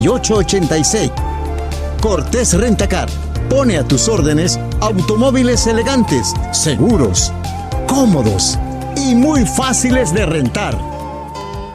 886. Cortés Rentacar pone a tus órdenes automóviles elegantes, seguros, cómodos y muy fáciles de rentar.